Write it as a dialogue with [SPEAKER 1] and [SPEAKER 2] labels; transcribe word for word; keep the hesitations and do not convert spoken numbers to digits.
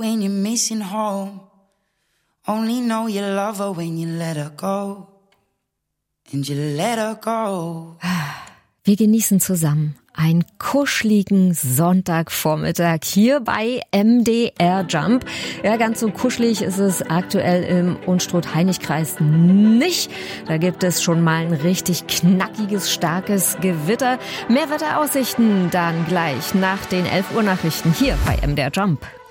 [SPEAKER 1] when you're missing home. Only know you love her when you let her go. And you let her go.
[SPEAKER 2] Wir genießen zusammen einen kuscheligen Sonntagvormittag hier bei M D R Jump. Ja, ganz so kuschelig ist es aktuell im Unstrut-Heinig-Kreis nicht. Da gibt es schon mal ein richtig knackiges, starkes Gewitter. Mehr Wetteraussichten dann gleich nach den elf Uhr Nachrichten hier bei M D R Jump.